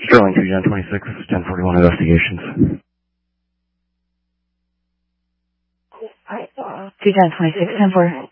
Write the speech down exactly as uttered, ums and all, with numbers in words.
Sterling two Gen twenty-six, ten forty-one investigations. Alright, uh, two Gen twenty-six, ten forty.